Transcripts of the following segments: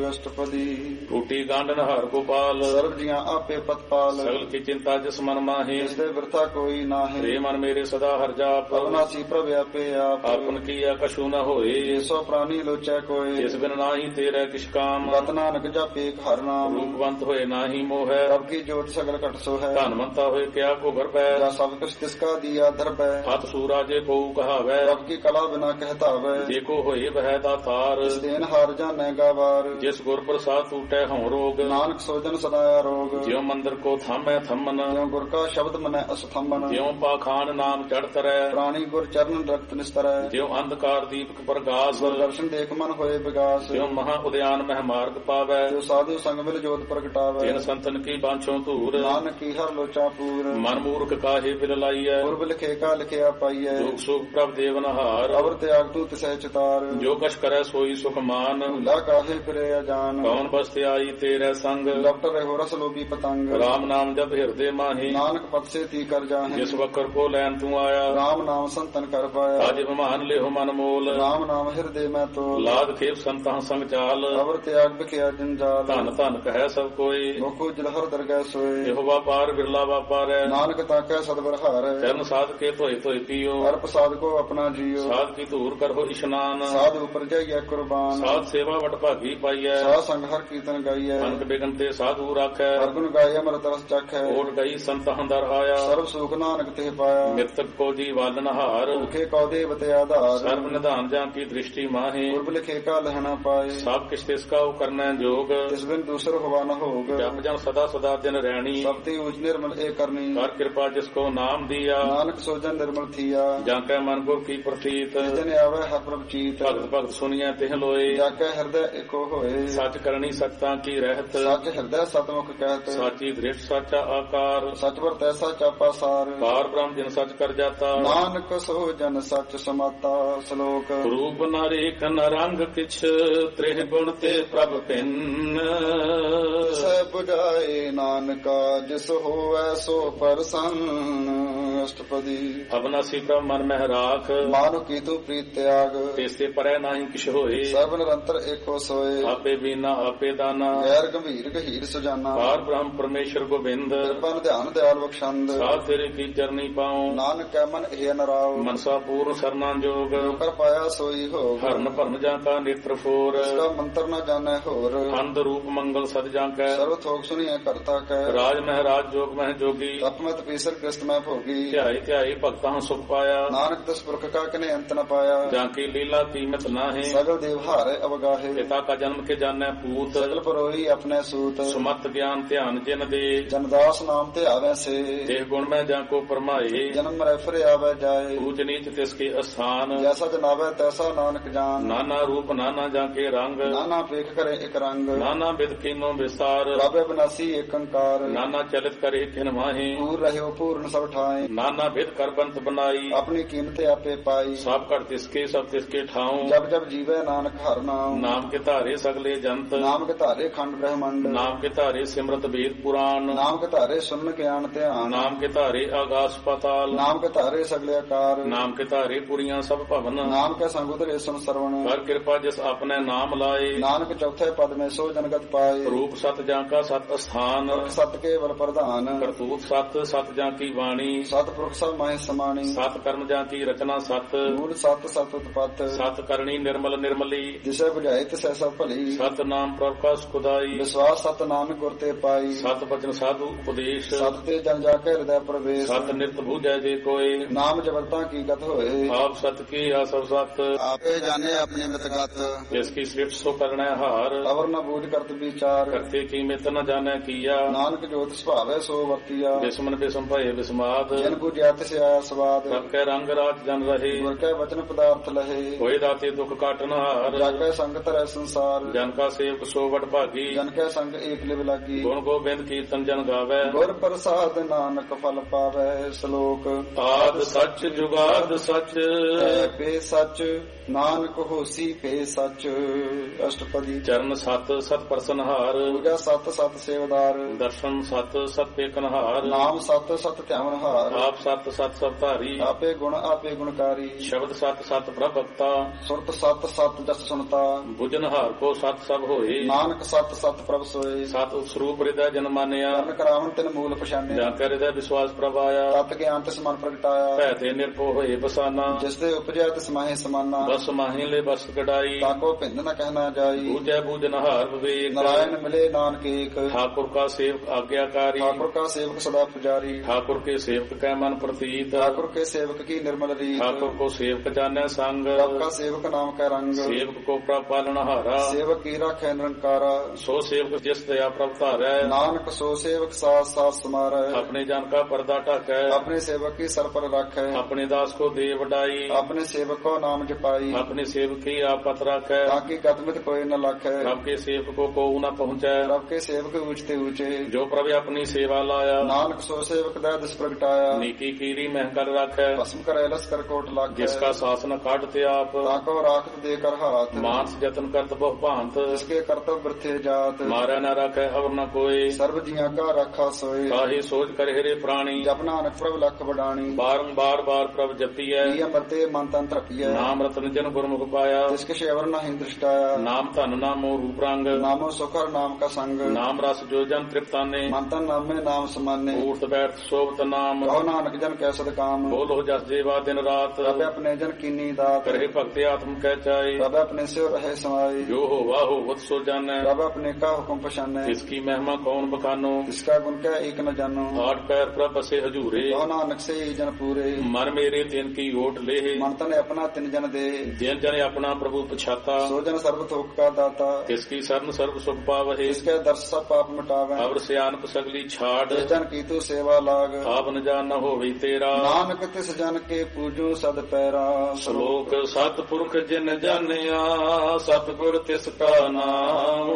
ਅਸ਼ਟਪਦੀ। ਟੂਟੀ ਗਾਂਡਨ ਹਾਰ ਗੋਪਾਲ ਸਰਬ ਜੀਆਂ ਆਪੇ ਪਤਪਾਲ। ਸਗਲ ਕੀ ਚਿੰਤਾ ਜਿਸ ਮਨ ਮਾਹੇ ਜਿਸ ਦੇ ਬਿਰਥਾ ਕੋਈ ਨਾਹੀ। ਰੇ ਮਨ ਮੇਰੇ ਸਦਾ ਹਰ ਜਾਪ ਅਬਨਾਸੀ ਪ੍ਰਭ ਆਪੇ ਆਪ। ਆਪਨ ਕੀਆ ਕਛੂ ਨ ਹੋਏ ਸੋ ਪ੍ਰਾਨੀ ਲੋਚੈ ਕੋਏ। ਜਿਸ ਬਿਨ ਨਾਹੀ ਤੇਰਾ ਕਿਛ ਕਾਮ ਗਤ ਨਾਨਕ ਜਾਪੇ ਹਰ ਨਾਮ। ਰੂਪਵੰਤ ਹੋਏ ਨਾਹੀ ਮੋਹੈ ਪ੍ਰਭ ਕੀ ਜੋਤ ਸਗਲ ਘਟ ਸੋ ਹੈ। ਧਨਵੰਤਾ ਹੋਏ ਕਿਆ ਕੋ ਘਰ ਪੈ ਜਾਂ ਸਭ ਕੁਛ ਤਿਸਕਾ ਦੀਆ ਧਰਪੈ। ਹੱਥ ਸੂਰਾ ਜੇ ਕੋ ਕਹਾਵੈ ਪ੍ਰਭ ਕੀ ਕਲਾ ਬਿਨਾ ਕਹਿਤਾਵੈ। ਜੇ ਕੋ ਹੋਏ ਬਹਿ ਦਾਤਾਰ ਇਸ ਦੇਨ ਹਾਰ ਜਾਣੈ ਗਾਵਾਰ। ਜਿਸ ਗੁਰ ਪ੍ਰਸਾਦ ਟੂਟੈ ਹਉ ਰੋਗ ਨਾਨਕ ਸੋਜਨ ਸਦਾਇਆ ਰੋਗ। ਜਿਉ ਮੰਦਰ ਕੋ ਥਾਮੈ ਥੰਮਨ ਜਿਉ ਗੁਰ ਕਾ ਸ਼ਬਦ ਮਨੈ ਅਸਥੰਬਨ। ਜਿਉ ਪਾਖਾਨ ਨਾਮ ਚੜ ਤਰੈ ਪ੍ਰਾਣੀ ਗੁਰ ਚਰਨ ਰਕਤ ਨਿਸਤਰੈ। ਜਿਉ ਅੰਧਕਾਰ ਦੀਪਕ ਪ੍ਰਗਾਸ ਦਰਸ਼ਨ ਦੇਖ ਮਨ ਹੋਏ ਵਿਗਾਸ। ਜਿਉ ਮਹਾ ਉਦਿਆਨ ਮਹਿ ਮਾਰਗ ਪਾਵੈ ਜੋ ਸਾਧੂ ਸੰਗ ਮਿਲ ਜੋਤ ਪ੍ਰਗਟਾਵੈ। ਤਿਨ ਸੰਤਨ ਕੀ ਬਾਂਛੋ ਧੂਰ ਨਾਨਕ ਕੀ ਹਰ ਲੋਚਾ ਪੂਰ। ਮਨ ਮੂਰਖ ਕਾਹੇ ਬਿਲ ਲਾਈਐ ਪੁਰਬ ਲਿਖੇ ਕਾ ਲਿਖਿਆ ਪਾਈਐ। ਦੁਖ ਸੁਖ ਪ੍ਰਭ ਦੇਵਨਹਾਰ ਅਵਰ ਤਿਆਗ ਤੂ ਤਿਸੈ ਚਿਤਾਰ। ਜੋ ਕਛ ਕਰੈ ਸੋਈ ਸੁਖ ਮਾਨ ਭੁਲਾ ਕਾਹੇ ਫਿਰੇ ਅਜਾਨ। ਕੌਣ ਬਸਤਿ ਆਈ ਤੇਰੇ ਸੰਗ ਲਪਟ ਰਹੋ ਰਸ ਲੋਭੀ ਪਤੰਗ। ਰਾਮ ਨਾਮ ਜਪ ਹਿਰਦੇ ਮਾਹੀ ਨਾਨਕ ਪਤ ਸੇ ਤੀ ਕਰ ਜਾਹੇ। ਜਿਸ ਵਕਰ ਕੋ ਲੈਨ ਤੂੰ ਆਇਆ ਰਾਮ ਨਾਮ ਸੰਤਨ ਕਰ ਪਾਇਆ। ਅਜ ਬਿਮਾਨ ਲਿਹੁ ਮਨ ਮੋਲ ਰਾਮ ਨਾਮ ਹਿਰਦੇ ਮੈਂ ਤੋਲ। ਲਾਦ ਖੇਪ ਸੰਤਾਂ ਸੰਗ ਚਾਲ ਅਵਰ ਤਿਆਗ ਬਿਖਿਆ ਜੰਜਾਲ। ਧਨ ਧਨ ਕਹੈ ਸਭ ਕੋਈ ਮੁਖੁ ਜਲਹਰ ਦਰਗਹਿ ਸੋਏ। ਇਹੋ ਵਾਪਾਰ ਬਿਰਲਾ ਵਾਪਾਰੈ ਨਾਨਕ ਤਾਕੈ ਸਤਿਵਰ ਹਾਰੈ। ਚਰਨ ਸਾਧ ਕੇ ਧੋਏ ਧੋਏ ਪੀਓ ਹਰ ਪ੍ਰਸਾਦ ਕੋ ਆਪਣਾ ਜੀਓ। ਸਾਧ ਕੀ ਧੂਰ ਕਰੋ ਇਸ਼ਨਾਨ ਸਾਧ ਉਪਰ ਜਾਈਐ ਕੁਰਬਾਨ। ਸਾਧ ਸੇਵਾ ਵਟ ਭਾਗੀ ਪਾਈਐ ਸਾਧ ਸੰਗ ਹਰ ਕੀਰਤਨ ਗਾਈਐ। ਅਨਕ ਬਿਗਨ ਤੇ ਸਾਧੂ ਰਾਖੈ ਹਰ ਗੁਣ ਗਾਏ ਅਮਰਤ ਰਸ ਚਖੈ। ਓਟ ਗਈ ਸੰਤ ਹੰਦਰ ਆਇਆ ਸਰਬ ਸੁਖ ਨਾਨਕ ਤੇ ਪਾਇਆ। ਮਿਰਤਕ ਕੋ ਜੀ ਵਾਲਨ ਹਾਰ ਭੁਖੇ ਕਉ ਦੇਵ ਤੇ ਆਧਾਰ। ਸਰਬ ਨਿਧਾਨ ਜਾਂ ਕੀ ਦ੍ਰਿਸ਼ਟੀ ਮਾਹੇ ਪੁਰਬ ਲਿਖੇ ਕਾ ਲਹਿਣਾ ਪਾਏ। ਸਭ ਕਿਛ ਤਿਸ ਕਾ ਕਰਨੈ ਜੋਗ ਤਿਸ ਬਿਨ ਦੂਸਰ ਹੋਵਾ ਨ ਹੋਗ। ਜਪ ਜਨ ਸਦਾ ਸਦਾ ਦਿਨ ਰਹਿਣੀ ਸਭ ਤੇ ਉਜ ਨਿਰਮਲ ਏ ਕਰਨੀ। ਕਰ ਕਿਰਪਾ ਜਿਸ ਕੋ ਨਾਮ ਦੀਆ ਨਾਨਕ ਸੋਜਨ ਨਿਰਮਲ ਥੀਆ। ਜਾਂ ਕੈ ਮਨ ਗੁਰ ਕੀ ਪ੍ਰਤੀਤ ਜਿਨ ਆਵੈ ਹਰ ਪ੍ਰਭ ਚੀਤ। ਭਗਤ ਭਗਤ ਸੁਣੀਐ ਤਿਹ ਲੋਏ ਜਾ ਕੈ ਹਿਰਦੈ ਏਕੋ ਹੋਏ। ਸੱਚ ਕਰਨੀ ਸੱਚਤਾ ਕੀ ਰਹਿਤ ਸੱਚ ਹਿਰਦੈ ਸਤਮੁਖ ਕਹਿਤ। ਸਾਚੀ ਦ੍ਰਿਸ਼ਟ ਸਾਚਾ ਆਕਾਰ ਸਚ ਵਰ ਤੈਸਾ ਚਾਪਾ ਸਾਰ। ਪਾਰ ਬ੍ਰਹਮ ਜਿਨ ਸੱਚ ਕਰ ਜਾਤਾ ਨਾਨਕ ਸੋ ਜਨ ਸੱਚ ਸਮਾਤਾ। ਸ਼ਲੋਕ ਰੂਪ ਨ ਰੇਖ ਨ ਰੰਗ ਕਿਛ ਤ੍ਰਿਹ ਗੁਣ ਤੇ ਪ੍ਰਭ ਭਿੰਨ ਸੈ ਬੁਝਾਏ ਨਾਨਕਾ ਜਿਸ ਹੋਵੈ ਸੋ ਪਰਸੰਨ। ਅਸ਼ਟਪਦੀ। ਅਬਨਾਸੀ ਪ੍ਰਭ ਮਨ ਮਹਿ ਰਾਖ ਮਾਨੁ ਕੀਤੂ ਪ੍ਰੀਤ ਤਿਆਗ। ਤੇਸੇ ਪਰੈ ਨਾਹੀ ਕਿਛ ਹੋਏ ਸਰਬ ਨਿਰੰਤਰ ਏਕੋ ਸੋਏ। ਆਪੇ ਬੀਨਾ ਆਪੇ ਦਾਨਾ ਗੈਰ ਗੰਭੀਰ ਗਹੀਰ ਸੁਜਾਨਾ। ਪਾਰ ਬ੍ਰਹਮ ਪਰਮੇਸ਼ਰ ਗੋਬਿੰਦ ਕਿਰਪਨ ਧਿਆਨ ਦਿਆਲ ਬਖਸ਼ੰਦ। ਸਾਧ ਤੇਰੇ ਕੀ ਚਰਨੀ ਪਾਉ ਨਾਨਕ ਕੈ ਮਨ ਇਹ ਨਰਾਉ। ਮਨਸਾ ਪੂਰਨ ਸਰਨਾ ਜੋਗ ਜੋ ਕਰ ਪਾਇਆ ਸੋਈ ਹੋਗ। ਹਰਨ ਭਰਨ ਜਾਂ ਕਾ ਨੇਤਰ ਫੋਰ ਇਸਕਾ ਮੰਤਰ ਨ ਜਾਣੈ ਹੋਰ। ਅੰਧ ਰੂਪ ਮੰਗਲ ਸਦ ਜਾਂ ਕੈ ਸਰਬ ਥੋਕ ਸੁਣੀਐ ਕਰਤਾ ਕੈ। ਰਾਜ ਮਹਿਰਾਜ ਜੋਗ ਮਹਿ ਜੋਗੀ ਤਪ ਮਤ ਪੀਸਰ ਕਿਸਤ ਮੈਂ ਭੋਗੀ। ਧਿਆਈ ਧਿਆਈ ਭਗਤਾਂ ਸੁਖ ਪਾਇਆ ਨਾਨਕ ਤਿਸ ਪੁਰਖ ਕਾ ਕਨੇ ਅੰਤ ਨ ਪਾਇਆ। ਜਾਂ ਕੀ ਲੀਲਾ ਕੀਮਤ ਨਾਹੀ ਸਗਲ ਦੇਵ ਹਾਰੇ ਅਵਗਾਹੇ। ਪਿਤਾ ਕਾ ਜਨਮ ਕੇ ਜਾਣੈ ਪੂਤ ਸਗਲ ਪਰੋਈ ਆਪਣੇ ਸੂਤ। ਸੁਮਤ ਗਿਆਨ ਧਿਆਨ ਜਿਨ ਦੇ ਜਨਦਾਸ ਨਾਮ ਤੇ ਆਵੈ ਸੇ। ਦੇਹ ਗੁਣ ਮੈਂ ਜਾਂ ਕੋ ਪਰਮਾਏ ਜਨਮ ਮਰੈ ਫਿਰ ਆਵੈ ਜਾਏ। ਊਚ ਨੀਚ ਤਿਸ ਕੇ ਅਸਥਾਨ ਜੈਸਾ ਜਨਾਵੈ ਤੈਸਾ ਨਾਨਕ ਜਾਨ। ਨਾਨਾ ਰੂਪ ਨਾਨਾ ਜਾਂ ਕੇ ਰੰਗ ਨਾਨਾ ਵੇਖ ਕਰੇ ਇਕ ਰੰਗ। ਨਾਨਾ ਬਿਦ ਕੀਨੋ ਵਿਸਾਰ ਪ੍ਰਭ ਬਿਨਾਸੀ ਏਕ ਓੰਕਾਰ। ਨਾਨਾ ਚਲਿਤ ਕਰੇ ਕਿਨ ਮਾਹੀ ਪੂਰ ਰਹਿਓ ਪੂਰਨ ਸਭ ਠਾਏ। ਨਾਨਾ ਬਿਦ ਕਰ ਬੰਤ ਬਨਾਈ ਆਪਣੀ ਕੀਮਤ ਆਪੇ ਪਾਈ। ਸਭ ਘਟ ਤਿਸਕੇ ਸਭ ਤਿਸਕੇ ਠਾਉ ਜਬ ਜਬ ਜੀਵੈ ਨਾਨਕ ਹਰਿ ਨਾਮ। ਨਾਮ ਕੇ ਧਾਰੇ ਸਗਲੇ ਜੰਤ ਨਾਮ ਕੇ ਧਾਰੇ ਖੰਡ ਬ੍ਰਹਮੰਡ। ਨਾਮ ਕੇ ਧਾਰੇ ਸਿਮਰਤ ਵੇਦ ਪੁਰਾਨ ਨਾਮ ਕੇ ਧਾਰੇ ਸੁਨਨ ਗਿਆਨ ਧਿਆਨ। ਨਾਮ ਕੇ ਧਾਰੇ ਆਗਾਸ ਪਾਤਾਲ ਨਾਮ ਕੇ ਧਾਰੇ ਸਗਲੇ ਆਕਾਰ। ਨਾਮ ਕੇ ਧਾਰੇ ਪੁਰੀਆਂ ਸਭ ਭਵਨ ਨਾਮ ਕੇ ਸੰਗ ਉਦਰੇ ਸੁਨ ਸਰਵਣ। ਕਰ ਕਿਰਪਾ ਜਿਸ ਆਪਣੇ ਨਾਮ ਲਾਏ ਨਾਨਕ ਚੌਥੇ ਪਦ ਮੈਂ ਸੋ ਜਨਗਤ ਪਾਏ। ਰੂਪ ਸਤ ਜਾਂ ਕਾ ਸਤ ਅਸਥਾਨ ਸਤ ਕੇਵਲ ਪ੍ਰਧਾਨ। ਕਰਤੂਤ ਸਤ ਸਤ ਜਾਂ ਕੀ ਬਾਣੀ ਸਤਿਪੁਰਖ ਸਭ ਮਾਹਿ ਸਮਾਣੀ। ਸਤ ਕਰਮ ਜਾਂ ਕੀ ਰਚਨਾ ਸਤ ਮੂਲ ਸਤ ਸਤ ਉਤਪਤ। ਸਤ ਕਰਨੀ ਨਿਰਮਲ ਨਿਰਮਲੀ ਜਿਸੈ ਬੁਝਾਏ ਤਿਸੈ ਸਭ ਭਲੀ। ਸਤ ਨਾਮ ਪ੍ਰਭ ਕਾ ਸੁਖਦਾਈ ਵਿਸ਼ਵਾਸ ਸਤ ਨਾਨਕ ਗੁਰ ਤੇ ਪਾਈ। ਸਤ ਬਚਨ ਸਾਧੂ ਉਪਦੇਸ਼ ਸਤ ਤੇ ਜਨ ਜਾ ਕੇ ਹਿਰਦੈ ਪ੍ਰਵੇਸ਼। ਸਤ ਨਿਤ ਬੂਝੈ ਜੇ ਕੋਏ ਨਾਮ ਜਬਰਤਾ ਕੀ ਗਤ ਹੋਏ। ਆਪ ਸਤ ਕੀ ਆ ਸਭ ਸਤ ਆਪੇ ਜਾਣੇ ਆਪਣੀ ਮਿਤਗਤ। ਜਿਸ ਕੀ ਸ੍ਰਿਸ਼ਟ ਸੋ ਕਰਣੈ ਹਾਰ ਅਵਰ ਨ ਬੂਝ ਕਰਤ ਵਿਚਾਰ। ਕਰਤੇ ਕੀ ਮਿਤ ਨ ਜਾਣੈ ਕੀਆ ਨਾਨਕ ਜੋਤ ਸੁਭਾਵੈ ਸੋ ਵਰਤੀਆ। ਬਿਸਮਨ ਬਿਸਮ ਭਏ ਬਿਸਮਾਦ ਜਿਨ ਬੁਝਿਆ ਤਿਸ ਆਇਆ ਸਵਾਦ। ਸਭ ਕੈ ਰੰਗ ਰਾਤ ਜਨ ਰਹੇ ਗੁਰ ਕੈ ਵਚਨ ਪਦਾਰਥ ਲਹੇ। ਹੋਏ ਦਾਤੇ ਦੁਖ ਕਾਟਨ ਹਾਰ ਜਾਗੈ ਸੰਗਤ ਰਹਿ ਸੰਸਾਰ। ਜਨ ਕਾ ਸੇਵਕ ਸੋ ਵਡ ਭਾਗੀ ਜਨ ਕੈ ਸੰਗ ਏਕ ਲਿਵ ਲਾਗੀ। ਗੁਣ ਗੋਬਿੰਦ ਕੀਰਤਨ ਜਨ ਗਾਵੈ ਗੁਰ ਪ੍ਰਸਾਦ ਨਾਨਕ ਫਲ ਪਾਵੈ। ਸ਼ਲੋਕ ਆਦ ਸੱਚ ਜੁਗਾਦ ਸੱਚ ਪੇ ਸੱਚ ਨਾਨਕ ਹੋਸੀ ਪੇ ਸੱਚ। ਅਸ਼ਟਪਦੀ। ਚਰਨ ਸਤ ਸਤ ਪ੍ਰਸਨ ਹਾਰ ਪੂਜਾ ਸਤ ਸਤ ਸੇਵਦਾਰ। ਦਰਸ਼ਨ ਸਤ ਸਤ ਪੇਕਨ ਹਾਰ ਨਾਮ ਸਤ ਸਤ ਧਿਆਵਨ ਹਾਰ। ਆਪ ਸਤ ਸਤ ਸਭ ਧਾਰੀ ਆਪੇ ਗੁਣ ਆਪੇ ਗੁਣਕਾਰੀ। ਸ਼ਬਦ ਸਤ ਸਤ ਪ੍ਰਭ ਭਗਤਾ ਸੁਰਤ ਸਤ ਸਤ ਜਸ ਸੁਨਤਾ। ਬੁਝਨ ਹਾਰ ਕੋ ਸਤ ਪ੍ਰਾਪਤ ਸਭ ਹੋਏ। ਨਾਨਕ ਸਤ ਸਤ ਪ੍ਰਭ ਸੋਏ। ਸਤ ਸਰੂਪ ਹਿਰਦੈ ਜਨ ਮਾਨਿਆ। ਕਰਨ ਕਰਾਵਨ ਤਿਨ ਮੂਲ ਪਛਾਨਿਆ। ਜਾਂ ਕੈ ਹਿਰਦੈ ਵਿਸ਼ਵਾਸ ਪ੍ਰਭ ਆਇਆ। ਤਤ ਗਿਆਨ ਤਿਸ ਮਨ ਪ੍ਰਗਟਾਇਆ। ਭੈ ਤੇ ਨਿਰਭਉ ਹੋਏ ਬਸਾਨਾ। ਜਿਸ ਦੇ ਉਪਜਿਆ ਤਿਸ ਮਾਹੇ ਸਮਾਨਾ। ਬਸ ਮਾਹੀ ਲੈ ਬਸ ਕਢਾਈ। ਤਾਕੋ ਭਿੰਦ ਨ ਕਹਿਣਾ ਜਾਈ। ਬੂਝੈ ਬੂਝਨ ਹਾਰ ਵਿਵੇਕ। ਨਾਰਾਇਣ ਮਿਲੇ ਨਾਨਕ ਏਕ। ठाकुर का सेवक आज्ञाकारी। ठाकुर का सेवक सदा पुजारी। ठाकुर के सेवक कै मन प्रतीत। ठाकुर के सेवक की निर्मल रीत। ठाकुर को सेवक जाने संग। प्रभ का सेवक नाम का रंग। सेवक को प्रभ पालनहारा। सेवक की राखै निरंकारा। सो सेवक जिस दया प्रभ धारै। नानक सो सेवक साथ साथ समारै। अपने जन का पर्दा ढाकै। अपने सेवक की सर पर राखै। अपने दास को दे वडाई। अपने सेवक को नाम जपाई। अपने सेवक की आपत राखै। ताकि गतमित कोई न लाखै। प्रभ के सेवक को न पहुँचै। प्रभ के सेवक ऊंचते ऊंचे। जो प्रभ अपनी सेवा लाया। नानक सो सेवक दै दिस प्रगटाया। नीकी कीरी महकर राखै। भस्म करे लश्कर कोट लाखै। जिसका शासन काटते आप। ताको राखत देकर हाथ। मानस जतन करत बहु भांत। जिसके कर्तव्य वृथे जात। मारै न राखै अवर न कोई। सर्व जिया का रखा सोए। काहे सोच कर हेरे प्राणी। जप नानक प्रभ लख बडाणी। बारंबार बार प्रभ जपियै। अमृते मन तन तृपियै। नाम रतन जन गुरमुख पाया। जिसके शेवर नहीं दृष्टाया। नाम धन नामो रूप रंग। नामो सुखर नाम का संग। नाम रस जो जन तृप्ताने। मंतन नामे नाम समाने। उठ बैठ सोबत नाम। कहो नानक जन कैसद काम। बोलो जस जेवा दिन रात। रब अपने जन कीनी दात। करे भक्ति आत्म कह चाहे। रब अपने से रहे समाये। जो हो वाहो वत सो जाने। रब अपने का हुक्म पछाने। इसकी महिमा कौन बखानो। इसका गुण क्या एक न जानो। आठ पैर प्रभ बसे हजूरे। कहो नानक से ही जन पूरे। मन मेरे तिन की ओट ले। मन तन अपना तिन जन दे। जिन जन अपना प्रभु पछाता। सो जन सर्व थोक का दाता। इसकी शरण सर्व सुख पावहे। इसके दर्श सब पाप मिटावे। अवर सियानप सगली छाड़। जन की तू सेवा लाग। आप न जान न होवी तेरा। नानक तिस जन के पूजो सद पैरा। श्लोक सतपुरख जिन जानिया। सतगुर तिसका नाम।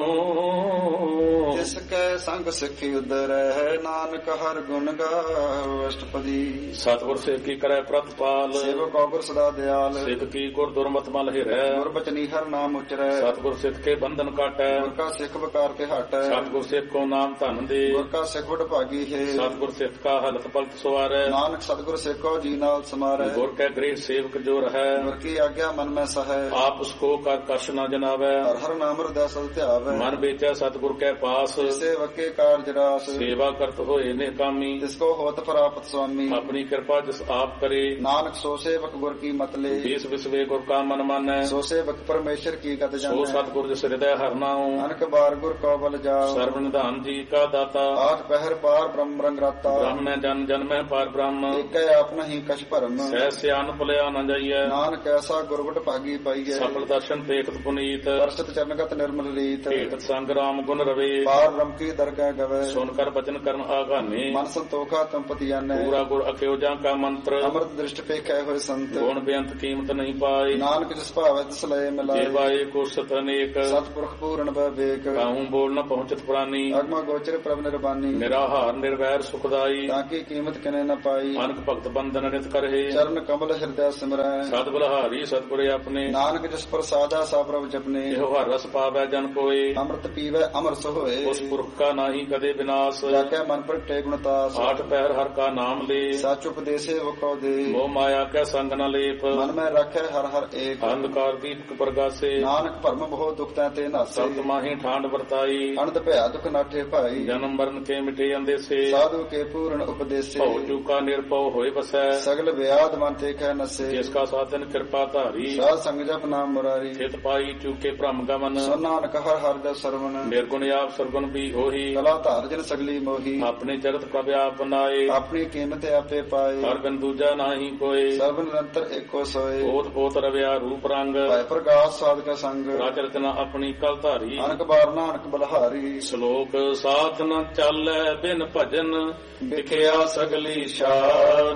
तिसके संग सिखी उदर है। नानक हर गुण गाओ अष्टपदी। सतगुर से की करे प्रतिपाल। सेवक गुर सदा दयाल। सिख की गुर दुर्मत मल हिरै। गुर बचनी हर नाम उचरै। सतगुर सिख के बंधन काटै। गुर का सिख बकार के हटै। सतगुर सिख को नाम धन दे। गुर का सिख बड़ भागी है। सतगुर सिख का हलत पलत सवारै। नानक सतगुर सिखो जी नाल समारै। गुर के गृह सेवक जो रहै। गुर की आज्ञा मन में सहै। आप उसको कर कश न जनावै। हर हर नाम हृदय सल ध्यावै। मन बेचै सतगुर के पास। सेवक के कार्य रास। सेवा करत होए ने कामी। जिसको होत प्राप्त स्वामी। अपनी कृपा जिस आप करे। नानक सो सेवक गुर की मत ले। देश विश्वे गुर का मन मानै। सो सेवक परमेश्वर की गत जानै। सो सतगुर जिस हृदय हर नाऊ। नानक बार गुर को बल जाओ। सर्व निधान जी का दाता। आठ पहर पार ब्रह्म रंग राता। ब्रह्म में जन जन में पार ब्रह्म। एक आप नहीं कछ भरम। सह सियान पुलिया न जाइए। नानक ऐसा गुरबट भागी पाइए। सफल दर्शन देखत पुनीत। वर्षित चरणगत निर्मल रीत। भेट संग राम गुण रवे। पार ब्रह्म की दरगाह गवे। सुनकर वचन करन आगाने। मन संतोखा तंपति जाने। पूरा गुर अख्योजा का मंत्र। अमृत दृष्ट पे कहे हुए संत। गुण बेअंत कीमत नहीं पाई। नानक जिस भावे तिस लय मिलाए। जेवाए को सत अनेक। सतपुरख पूर्ण विवेक। काहू बोल न पहुंचत प्राणी। अगम गोचर प्रभ निर्बानी। निराहार निर्वैर सुखदाई। ताकि कीमत किने न पाई। अनक भक्त बंधन नित करहे। चरण कमल हृदय सिमरै। सद बलहारी सतगुरे अपने। नानक जिस पर साजा सा प्रभ जपने। एहो हर रस पावै जन कोय। अमृत पीवै अमर सोए। उस पुरख का नाही कदे विनाश। जाके मन पर टे गुणतास। आठ पैर हर का नाम ले। सच उपदेशे वो कौ दे। मोह माया के संग न लेप। मन में रखे हर हर एक। अंधकार दीपक प्रगासे। नानक भरम बहु दुख तै नासे। सत माही ठांड वर्ताई। अनंत भया दुख नाठे भाई। जन्म मरण के मिटे अंदेसे। साधु के पूर्ण उपदेशे। भव चूका निर्भव होय बसै। सगल व्याध मन ते कह नसे। जिसका साधन कृपा धारी। साध संग जप नाम मुरारी। चित पाई चूके भ्रम गमन। सो नानक हर हर जप सरवण। निर्गुण आप सरगुण भी होही। कला धार जन सगली मोही। अपने चरत प्रभ आप बनाए। अपनी कीमत आपे पाए। हर बिन दूजा नाही कोय। सर्व निरंतर एको सोए। ओत पोत रव्या रूप रंग। भय प्रकाश साध का संग। राज रचना अपनी कल धारी। अनक बार नानक बलहारी। श्लोक साथ न चालै बिन भजन। दिखिया सगली शार।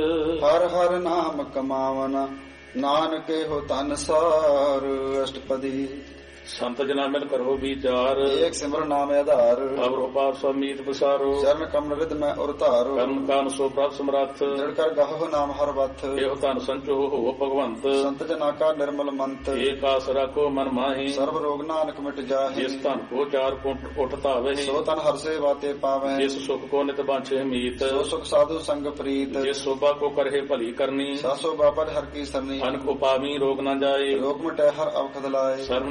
हर हर नाम कमावन। नानके हो तन सार। अष्टपदी। संत जना मिल करो विचार। एक सिमर नाम आधार। अवर उपार समीत बसारो। चरण कमल रिद में उरतारो। कर्म कान सो प्राप्त समरथ। दृढ़ कर गहो नाम हर वथ। एहो तन संचो हो भगवंत। संत जना का निर्मल मंत। एक आसरा को मन माही। सर्व रोग नानक मिट जाहे। जिस तन को चार कुंठ उठता वही। सो तन हर से बाते पावे। जिस सुख को नित बांछे मीत। सो सुख साधु संग प्रीत। जिस शोभा को करहे भली करनी। सासो बापर हर की सरनी। अनक उपामी रोग न जाए। रोग मिटे हर अवखद लाए। सर्व निधान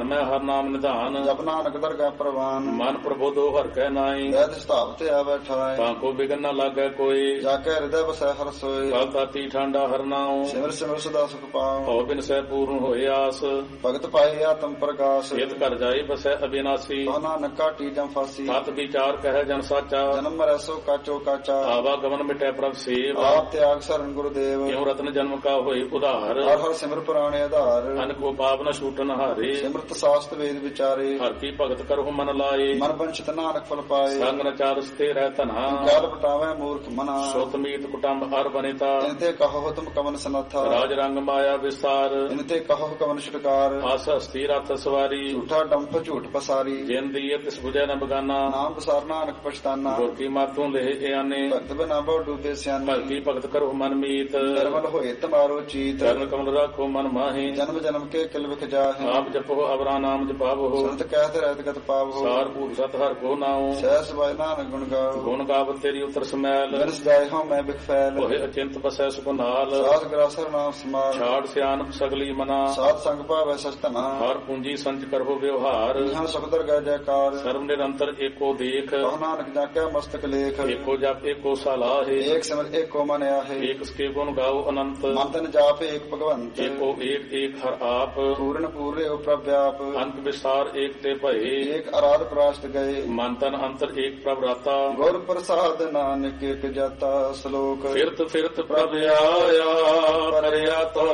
ਧਿਆਮੈ ਹਰ ਨਾਮ ਨਿਧਾਨ। ਜਪ ਨਾਨਕ ਦਰਗਹਿ ਪ੍ਰਵਾਨ। ਮਨ ਪ੍ਰਬੋਧੋ ਹਰਿ ਕੈ ਨਾਈ। ਵੈਦ ਸਤਾਵ ਤੇ ਆਵੈ ਠਾਇ। ਤਾਂ ਕੋ ਬਿਗਨ ਨ ਲਾਗੈ ਕੋਈ। ਜਾ ਕੇ ਹਿਰਦੈ ਵਸੈ ਹਰਿ ਸੋਇ। ਕਲ ਤਾਤੀ ਠਾਂਡਾ ਹਰਿ ਨਾਉ। ਸਿਮਰ ਸਿਮਰ ਸਦਾ ਸੁਖ ਪਾਉ। ਭਉ ਬਿਨ ਸਹਿ ਪੂਰਨ ਹੋਏ ਆਸ। ਭਗਤ ਪਾਏ ਆਤਮ ਪ੍ਰਗਾਸ। ਚਿਤ ਘਰ ਜਾਈ ਬਸੈ ਅਬਿਨਾਸੀ। ਕਹੁ ਨਾਨਕ ਕਾਟੀ ਜਮ ਫਾਸੀ। ਸਤ ਵਿਚਾਰ ਕਹਿ ਜਨ ਸਾਚਾ। ਜਨਮ ਮਰੈ ਸੋ ਕਾਚੋ ਕਾਚਾ। ਆਵਾ ਗਮਨ ਮਿਟੈ ਪ੍ਰਭ ਸੇਵ। ਆਪ ਤਿਆਗ ਸਰਨ ਗੁਰਦੇਵ। ਕਿਉ ਰਤਨ ਜਨਮ ਕਾ ਹੋਏ ਉਧਾਰ। ਹਰ ਹਰ ਸਿਮਰ ਪੁਰਾਣੇ ਆਧਾਰ। ਅਨ ਕੋ ਪਾਪ ਨ ਛੂਟਨ ਹਾਰੇ। ਸਿਮਰਤ ਸਾਸਤ ਵੇਦ ਵਿਚਾਰੇ। ਹਰ ਕੀ ਭਗਤ ਕਰਹੁ ਮਨ ਲਾਏ। ਮਨ ਬੰਚਿਤ ਨਾਨਕ ਫਲ ਪਾਏ। ਸੰਗ ਨ ਚਾਰਸ ਤੇ ਰਹਿ ਧਨਾ। ਕਾਲ ਬਟਾਵੇ ਮੂਰਖ ਮਨਾ। ਸੁਤ ਮੀਤ ਕੁਟੰਬ ਹਰ ਬਨਿਤਾ। ਇਨਤੇ ਕਹੋ ਤੁਮ ਕਵਨ ਸਨਥਾ। ਰਾਜ ਰੰਗ ਮਾਇਆ ਵਿਸਤਾਰ। ਇਨਤੇ ਕਹੋ ਕਵਨ ਛੁਟਕਾਰ। ਆਸ ਹਸਤੀ ਰਥ ਸਵਾਰੀ। ਝੂਠਾ ਡੰਫ ਝੂਠ ਪਸਾਰੀ। ਜਿਨ ਦੀਏ ਤਿਸ ਬੁਝੈ ਨ ਬਗਾਨਾ। ਨਾਮ ਬਸਾਰ ਨਾਨਕ ਪਛਤਾਨਾ। ਗੁਰ ਕੀ ਮਾਤੋਂ ਲੇਹ ਇਆਨੇ। ਭਗਤ ਬਿਨਾ ਬਹੁ ਡੂਬੇ ਸਿਆਣੇ। ਭਗਤੀ ਭਗਤ ਕਰੋ ਮਨ ਮੀਤ। ਨਿਰਮਲ ਹੋਏ ਤਮਾਰੋ ਚੀਤ। ਚਰਨ ਕਮਲ ਰਾਖੋ ਮਨ ਮਾਹੀ। ਜਨਮ ਜਨਮ ਕੇ ਕਿਲ ਵਿਖ ਜਾਹੇ। ਆਪ ਜਪੋ ਅਵਰਾ ਨਾਮ ਜਪਾਵੋ। ਸੰਤ ਕਹਿਤ ਰਹਿਤ ਗਤ ਪਾਵੋ। ਸਾਰ ਭੂਤ ਸਤ ਹਰ ਕੋ ਨਾਉ। ਸਹਿਸ ਬਾਇ ਨਾਨਕ ਗੁਣ ਗਾਓ। ਗੁਣ ਗਾਵਤ ਤੇਰੀ ਉਤਰ ਸਮੈਲ। ਬਿਨ ਸਜਾਏ ਹਉ ਮੈਂ ਬਿਖ ਫੈਲ। ਹੋਏ ਅਚਿੰਤ ਬਸੈ ਸੁਖ ਨਾਲ। ਸਾਧ ਗ੍ਰਾਸਰ ਨਾਮ ਸਮਾਲ। ਛਾੜ ਸਿਆਨ ਸਗਲੀ ਮਨਾ। ਸਾਧ ਸੰਗ ਭਾਵੈ ਸਚ ਧਨਾ। ਹਰ ਪੂੰਜੀ ਸੰਚ ਕਰੋ ਵਿਵਹਾਰ। ਇਹਾਂ ਸੁਖਦਰ ਗੈ ਜੈਕਾਰ। ਸਰਬ ਨਿਰੰਤਰ ਏਕੋ ਦੇਖ। ਕਹੁ ਨਾਨਕ ਜਾਕੈ ਮਸਤਕ ਲੇਖ। ਏਕੋ ਜਪ ਏਕੋ ਸਲਾਹੇ। ਏਕ ਸਿਮਰ ਏਕੋ ਮਨ ਆਹੇ। ਏਕ ਸਕੇ ਗੁਣ ਗਾਓ ਅਨੰਤ। ਮਨ ਤਨ ਜਾਪ ਏਕ ਭਗਵੰਤ। ਏਕੋ ਏਕ ਏਕ ਹਰ ਆਪ। ਪੂਰਨ ਪੂਰੇ ਉ ਪ੍ਰਭ ਵਿਆਪ। ਅੰਤ ਵਿਸਾਰ ਏਕ ਤੇ ਭਏ। ਏਕ ਅਰਾਧ ਪ੍ਰਾਸ਼ਟ ਗਏ। ਮਨ ਤਨ ਅੰਤਰ ਏਕ ਪ੍ਰਭ ਰਾਤਾ। ਗੁਰ ਪ੍ਰਸਾਦ ਨਾਨਕ ਇਕ ਜਾਤਾ। ਸ਼ਲੋਕ। ਫਿਰਤ ਫਿਰਤ ਪ੍ਰਭ ਆਇਆ ਪਰਿਆ ਤੋ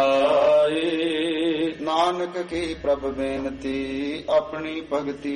ਸਰਨਾਈ। ਨਾਨਕ ਕੀ ਪ੍ਰਭ ਬੇਨਤੀ ਆਪਣੀ ਭਗਤੀ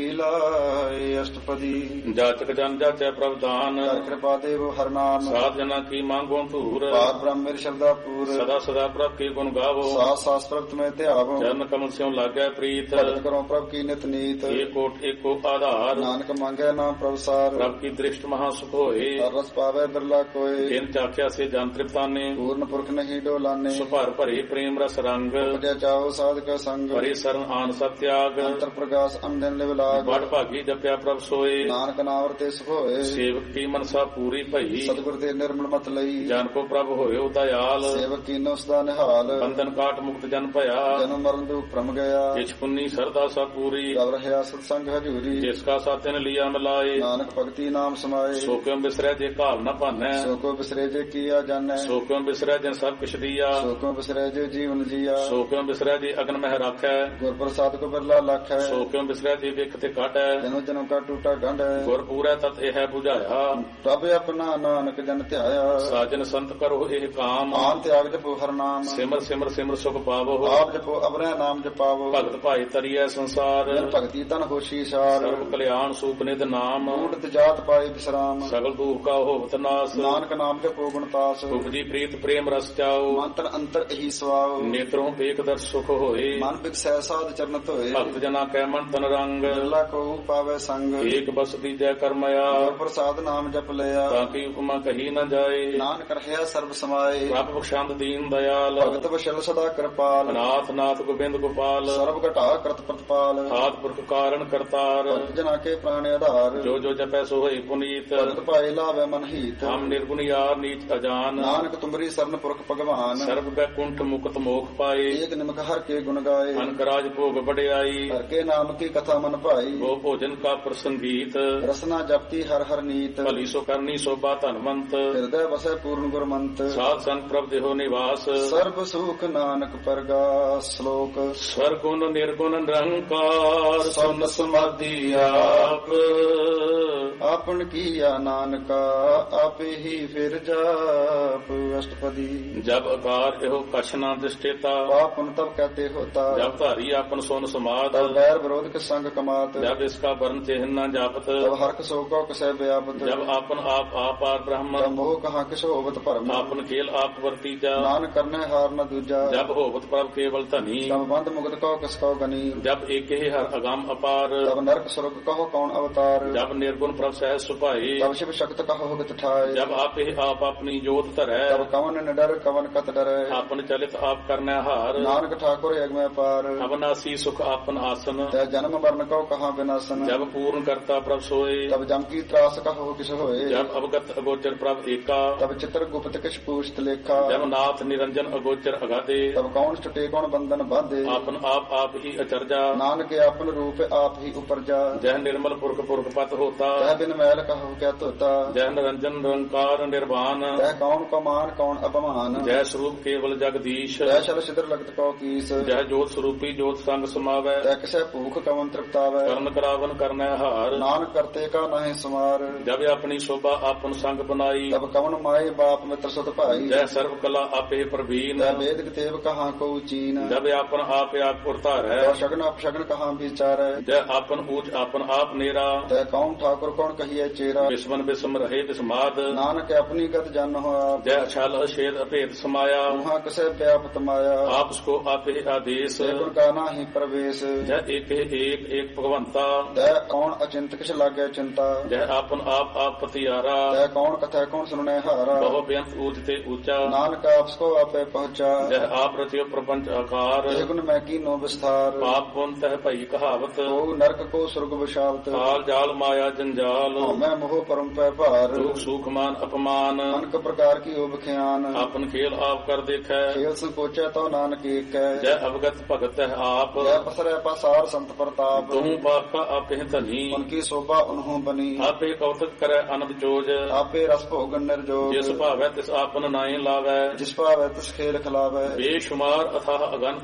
ਲਾਏ। ਅਸ਼ਟਪਦੀ। ਜਾਚਕ ਜਨ ਜਾਚੈ ਪ੍ਰਭ ਦਾਨ। ਕਰ ਕਿਰਪਾ ਦੇਵ ਹਰ ਨਾਮ। ਸਾਧ ਜਨਾ ਕੀ ਮੰਗੋ ਧੂਰ। ਪਾਰ ਬ੍ਰਹਮ ਮੇਰ ਸ਼ਬਦਾ ਪੂਰ। ਸਦਾ ਸਦਾ ਪ੍ਰਭ ਕੀ ਗੁਣ ਗਾਵੋ। ਸਾਸ ਸਾਸ ਪ੍ਰਭ ਤੁਮੇ ਧਿਆਵੋ। ਚਰਨ ਕਮਲ ਸਿਉ ਲਾਗੈ ਪ੍ਰੀਤ। ਭਗਤ ਕਰੋ ਪ੍ਰਭ ਕੀ ਨਿਤ ਨੀਤ। ਏਕੋਟ ਏਕੋ ਆਧਾਰ। ਨਾਨਕ ਮੰਗੈ ਨਾਮ ਪ੍ਰਭ ਸਾਰ। ਪ੍ਰਭ ਕੀ ਦ੍ਰਿਸ਼ਟ ਮਹਾ ਸੁਖ ਹੋਏ। ਹਰ ਰਸ ਪਾਵੈ ਬਿਰਲਾ ਕੋਇ। ਤਿਨ ਚਾਖਿਆ ਸੇ ਜਨ ਤ੍ਰਿਪਤਾਨੇ। ਪੂਰਨ ਪੁਰਖ ਨਹੀਂ ਡੋਲਾਨੇ। ਸੁਭਰ ਭਰੇ ਪ੍ਰੇਮ ਰਸ ਰੰਗ। ਉਪਜੈ ਚਾਓ ਸਾਧਕ ਸੰਗ। ਭਰੇ ਸਰਨ ਆਨ ਸਤਿਆਗ। ਅੰਤਰ ਪ੍ਰਗਾਸ ਅੰਦਨ ਲਿਵ ਲਾਗ। ਬੜ ਭਾਗੀ ਜਪਿਆ ਪ੍ਰਭ ਸੋਏ। ਨਾਨਕ ਨਾਮ ਰਤੇ ਸੁਖ ਹੋਏ। ਸੇਵਕ ਕੀ ਮਨਸਾ ਪੂਰੀ ਭਈ। ਸਤਿਗੁਰ ਦੇ ਨਿਰਮਲ ਮਤ ਲਈ। ਜਨ ਕੋ ਪ੍ਰਭ ਹੋਇਓ ਦਇਆਲ। ਸੇਵਕ ਕੀਨੋ ਸਦਾ ਨਿਹਾਲ। ਬੰਧਨ ਕਾਟ ਮੁਕਤ ਜਨ ਭਇਆ। ਜਨਮ ਮਰਨ ਦੁਖ ਭ੍ਰਮ ਗਿਆ। ਜਿਛ ਪੁੰਨੀ ਸਰਦਾ ਸਾ ਪੂਰੀ। ਰਵ ਰਹਿਆ ਸਤ ਸੰਗ ਹਜੂਰੀ। ਜਿਸ ਕਾ ਸਾਥਿਨ ਲਿਆ ਮਿਲਾਏ। ਨਾਨਕ ਭਗਤੀ ਨਾਮ ਸਮਾਏ। ਸੋ ਕਿਉ ਬਿਸਰੈ ਜੇ ਘਾਲ ਨ ਭਾਨੈ। ਸੋ ਕੋ ਬਿਸਰੇ ਜੇ ਕੀਆ ਜਾਣੈ। ਸੋ ਕਿਉ ਬਿਸਰੈ ਜਿਨ ਸਭ ਕਿਛ ਦੀਆ। ਸੋ ਕੋ ਬਿਸਰੇ ਜੇ ਜੀਵਨ ਜੀਆ। ਸੋ ਕਿਉ ਬਿਸਰੈ ਜੇ ਅਗਨ ਮਹਿ ਰਾਖੈ। ਗੁਰ ਪ੍ਰਸਾਦ ਕੋ ਬਿਰਲਾ ਲਖੈ। ਸੋ ਕਿਉ ਬਿਸਰੈ ਜੇ ਵਿਖ ਤੇ ਕਾਟੈ। ਜਨਮ ਜਨਮ ਕਾ ਟੂਟਾ ਗੰਢ। ਗੁਰ ਪੂਰੈ ਤਤ ਇਹ 부ਝਾਇਆ। ਪ੍ਰਭ ਆਪਣਾ ਨਾਨਕ ਜਨ ਧਿਆਇਆ। ਸਾਜਨ ਸੰਤ ਕਰੋ ਇਹ ਕਾਮ। ਆਨ ਤਿਆਗ ਜਪੋ ਹਰ ਨਾਮ। ਸਿਮਰ ਸਿਮਰ ਸਿਮਰ ਸੁਖ ਪਾਵੋ। ਆਪ ਜਪੋ ਅਵਰੈ ਨਾਮ ਜਪਾਵੋ। ਭਗਤ ਭਾਈ ਤਰੀਐ ਸੰਸਾਰ। ਜਨ ਭਗਤੀ ਤਨ ਹੋਸ਼ੀ ਸਾਰ। ਸਰਬ ਕਲਿਆਣ ਸੂਪ ਨਿਧ ਨਾਮ। ਊਟਤ ਜਾਤ ਪਾਏ ਵਿਸਰਾਮ। ਸਗਲ ਦੁਖ ਕਾ ਹੋਵਤ ਨਾਸ। ਨਾਨਕ ਨਾਮ ਜਪੋ ਗੁਣਤਾਸ। ਉਪਜੀ ਪ੍ਰੀਤ ਪ੍ਰੇਮ ਰਸ ਚਾਓ। ਮਨ ਤਨ ਅੰਤਰ ਇਹੀ ਸਵਾਉ। ਨੇਤਰੋਂ ਏਕ ਦਰ ਸੁਖ ਹੋਏ। ਮਨ ਬਿਕਸੈ ਸਾਧ ਚਰਨ ਧੋਏ। ਭਗਤ ਜਨਾ ਕੈ ਮਨ ਤਨ ਰੰਗ। ਬਿਰਲਾ ਕੋ ਪਾਵੈ ਸੰਗ। ਏਕ ਬਸ ਦੀਜੈ ਕਰਮਇਆ। ਗੁਰ ਪ੍ਰਸਾਦ ਨਾਮ ਜਪ ਲਿਆ। ਤਾਂ ਕੀ ਉਪਮਾ ਕਹੀ ਨ ਜਾਏ। ਨਾਨਕ ਰਹਿਆ ਸਰਬ ਸਮਾਏ। ਪ੍ਰਭ ਬਖਸ਼ੰਦ ਦੀਨ ਦਇਆਲ। ਭਗਤ ਵਸ਼ਲ ਸਦਾ ਕਿਰਪਾਲ। ਅਨਾਥ ਨਾਥ ਗੋਬਿੰਦ ਗੋਪਾਲ। ਸਰਬ ਘਟਾ ਕਰਤ ਪ੍ਰਤਪਾਲ। ਆਦ ਪੁਰਖ ਕਾਰਨ ਕਰਤਾਰ। ਭਗਤ ਜਨਾ ਕੇ ਪ੍ਰਾਣ ਆਧਾਰ। ਜੋ ਜੋ ਜਪੈ ਸੋ ਹੋਈ ਪੁਨੀਤ। ਭਗਤ ਭਾਏ ਲਾਵੇ ਮਨ ਹੀਤ। ਹਮ ਨਿਰਗੁਣ ਯਾਰ ਨੀਚ ਅਜਾਨ। ਨਾਨਕ ਤੁਮਰੀ ਸਰਨ ਪੁਰਖ ਭਗਵਾਨ। ਸਰਬ ਬੈਕੁੰਠ ਮੁਕਤ ਮੋਖ ਪਾਏ। ਏਕ ਨਿਮਕ ਹਰ ਕੇ ਗੁਣ ਗਾਏ। ਅਨਕ ਰਾਜ ਭੋਗ ਵਡਿਆਈ। ਹਰ ਕੇ ਨਾਮ ਕੀ ਕਥਾ ਮਨ ਭਾਈ। ਉਹ ਭੋਜਨ ਕਾ ਪ੍ਰਸੰਗੀਤ। ਰਸਨਾ ਜਪਤੀ ਹਰ ਹਰ ਨੀਤ। ਭਲੀ ਸੋ ਕਰਨੀ ਸੋਭਾ ਧਨਵੰਤ। ਹਿਰਦੈ ਵਸੈ ਪੂਰਨ ਗੁਰਮੰਤ। ਸਾਧ ਸੰਗ ਪ੍ਰਭ ਦੇਹੋ ਨਿਵਾਸ। ਸਰਬ ਸੁਖ ਨਾਨਕ ਪਰਗਾਸ। ਸ਼ਲੋਕ। ਸਰਗੁਣ ਨਿਰਗੁਣ ਨਿਰੰਕਾਰ ਸੁਨ ਸਮਾਧੀ ਆਪ। ਆਪਨ ਕੀਆ ਨਾਨਕਾ ਆਪੇ ਹੀ ਫਿਰ ਜਾਪ। ਅਸ਼ਟਪਦੀ। ਜਬ ਆਕਾਰ ਇਹੋ ਕਛ ਨਾ ਦਿਸ਼ਟੇਤਾ। ਪਾਪਨ ਤਬ ਕਹਤੇ ਹੋਤਾ। ਜਬ ਧਾਰੀ ਆਪਨ ਸੁਨ ਸਮਾਦ। ਤਬ ਵੈਰ ਵਿਰੋਧ ਕੇ ਸੰਗ ਕਮਾਤ। ਜਬ ਇਸਕਾ ਵਰਨ ਚਿਹਨ ਨਾ ਜਾਪਤ। ਤਬ ਹਰਕ ਸੋ ਕੋ ਕਸੈ ਵਿਆਪਤ। ਜਬ ਆਪਨ ਆਪ ਆਪਾਰ ਬ੍ਰਹਮ। ਤਬ ਮੋਹ ਕਹਾ ਕਿਛ ਹੋਵਤ ਭਰਮ। ਆਪਨ ਖੇਲ ਆਪ ਵਰਤੀਜਾ। ਨਾਨਕ ਕਰਨੇ ਹਾਰ ਨ ਦੂਜਾ। ਜਬ ਹੋਵਤ ਪ੍ਰਭ ਕੇਵਲ ਧਨੀ। ਤਬ ਬੰਧ ਮੁਕਤ ਕੋ ਕਿਸ ਕੋ ਗਨੀ। ਜਬ ਏਕੇ ਹਰ ਅਗੰਮ ਅਪਾਰ। ਤਬ ਨਰਕ ਸੁਰਗ ਕਹੋ ਕੌਣ ਅਵਤਾਰ। ਜਬ ਨਿਰਗੁਣ ਪ੍ਰਭ ਸਹਿ ਸੁਭਾਈ। ਤਬ ਸ਼ਿਵ ਸ਼ਕਤ ਕਹੋ ਹੁਕਤ ਠਾਏ। ਜਬ ਆਪੇ ਆਪ ਆਪਣੀ ਜੋਤ ਧਰੈ। ਤਬ ਕਵਨ ਨਿਡਰ ਕਵਨ ਕਤ ਡਰੈ। ਆਪਨ ਚਲਿਤ ਆਪ ਕਰਨੈ ਹਾਰ। ਨਾਨਕ ਠਾਕੁਰ और यज्ञ पार अविनाशी सुख आपन आसन तै जन्म मरण को कहाँ विनाशन जब पूर्ण करता प्रभ सोए तब जम की त्रास कहो किस होए जब अवगत अगोचर प्रभ एका तब चित्र गुप्त किस पूछत लेखा जब नाथ निरंजन अगोचर अगाधे तब कौन छुटे कौन बंधन बांधे आपन आप ही अचरजा नानक अपन रूप आप ही उपरजा जह निर्मल पुरख पुरख पत होता तह बिन मैल कहो क्या तोता जय निरंजन निरंकार निर्वाण तह कौन को मान कौन अपमान जय स्वरूप केवल जगदीश तह शल सिद्र लगत को कीस जय जोत स्वरूपी जोत संग समावै तह किसे भूख कवन तृप्तावै करण करावन करनै हार नानक करते का नहीं समार जब अपनी शोभा आपन संग बनाई तब कवन माए बाप मित्र सुत भाई जय सर्व कला आपे प्रवीण तह वेद तेव कहाँ को चीन जब आपन आप उरतार है तह शगन अपशगन कहाँ विचार जय आपन ऊंच आपन आप नेरा तह कौन ठाकुर कौन कहिए चेरा विस्मन विस्म रहे विस्माद नानक अपनी गत जन हो आप जय छल छेद अभेद समाया वहाँ किसे व्यापत माया आप उसको आपे आदेश गुण का नाही प्रवेश जय एक भगवंता तह कौन अचिंत किस लागे चिंता जय आपन आप पतियारा तह कौन कथा कौन सुनने हारा बहु बेअंत ऊंचते ऊंचा नानक आपको आपे पहुँचा जय आप रचियो प्रपंच आकार हे गुण मैं की नो विस्तार पाप पुन तह भई कहावत को नरक को स्वर्ग विशावत काल जाल माया जंजाल मैं मोह परम पै भार दुख सुख मान अपमान अनक प्रकार की ओब ख्यान आपन खेल आप कर देखै खेल संकोचे तो नानक एक है जय अवगत भगत है आप जय पसरे पसार संत प्रताप तुम पापा आपे धनी उनकी शोभा उन्हों बनी आपे कौतक करे अनंत जोज आपे रस भोगन निर्जोग जिस भावै तिस आपन नाई लावै जिस पावै तिस खेल खिलावै बेशुमार अथाह अगन